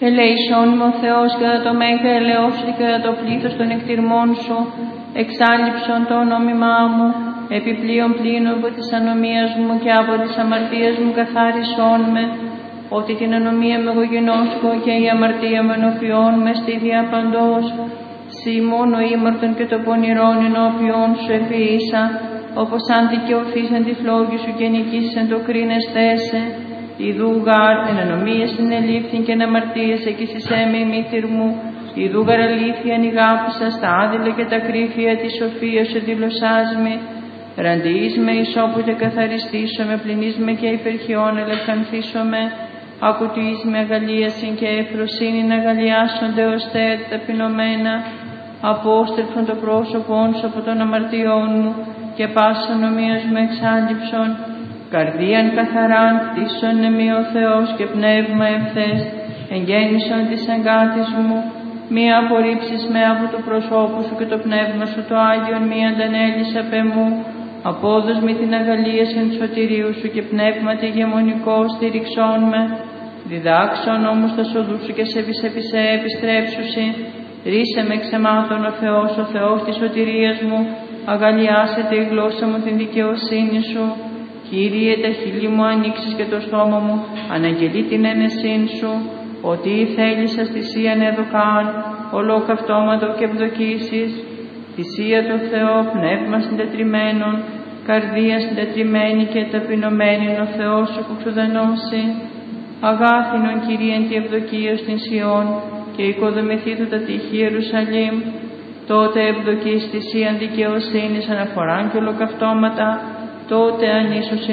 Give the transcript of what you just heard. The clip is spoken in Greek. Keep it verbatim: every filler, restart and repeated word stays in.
Ελέησόν με ο Θεός κατά το μέγα ελεός σου και κατά το πλήθος των εκτιρμών σου, εξάλληψον το νόμιμά μου, επιπλέον πλήνω από της ανομίας μου και από της αμαρτίας μου καθάρισόν με, ότι την ανομία με εγώ γινώσκω και η αμαρτία με ενώπιόν με στη διαπαντός, σοι μόνο ήμαρτον και το πονηρόν ενώπιόν σου επίησα, όπως αν δικαιωθείς εν τη φλόγη σου και νικήσεις εν το κρίνεστέσαι. Ιδού γάρ εν ανομίες συνελήφθην και εν αμαρτίες εκείσισέ με η μύθυρ μου, ιδού γάρ αλήθεια νηγάπησα στα άδειλα και τα κρύφια της σοφίας σου δηλωσάς με, ραντιείς με εις όπου και καθαριστήσω με, πληνείς με και υπερχιών ελευθανθήσω με, ακουτουείς με αγαλίασιν και ευφροσύνην αγαλιάσονται ως θέατη ταπεινωμένα, απόστρεψον το πρόσωπόν σου από των αμαρτιών μου και πάσα νομίας μου εξάλληψον, καρδίαν καθαράν κτίσον εμεί ο Θεός και πνεύμα ευθές, εγγέννησον της εγκάτης μου, μη απορρίψεις με από το προσώπου σου και το πνεύμα σου το Άγιον μη αντανέλεις απ' εμού, απόδος με την αγαλίασιν σωτηρίου σου και πνεύματι ηγεμονικό στηριξών με, διδάξον όμως τα σοδού σου και σε βυσεπισέ επιστρέψουσι, ρίσε με ξεμάτων ο Θεός, ο Θεός της σωτηρίας μου, αγαλιάσετε η γλώσσα μου την δικαιοσύνη σου. Κύριε, τα χείλη μου ανοίξεις και το στόμα μου, αναγγελεί την ένεσήν σου, ότι θέλησας θυσίαν εδωκάν, ολοκαυτώματο και ευδοκίσεις, θυσία το Θεό, πνεύμα συντετριμένον, καρδία συντετριμένη και ταπεινωμένη ο Θεός σου που ξουδανώσει. Αγάθινον Κύριε εν τη ευδοκία στην Σιών και οικοδομηθήτου τα τείχη Ιερουσαλήμ, τότε ευδοκείς θυσίαν δικαιοσύνης αναφοράν και ολοκαυτώματα, τότε αν ίσως